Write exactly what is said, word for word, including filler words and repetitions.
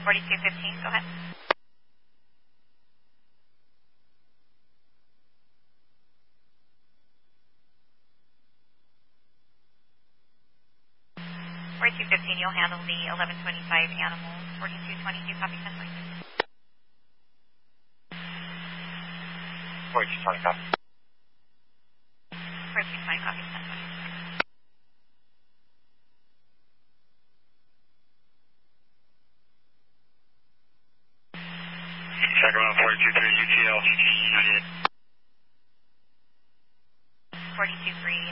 forty-two fifteen, go ahead. forty-two fifteen, you'll handle the eleven twenty-five animals. forty-two twenty-two, copy ten point. forty-two twenty, copy. forty-two twenty, copy ten point. Sacramento forty-two three, U T L ninety-eight. forty-two three,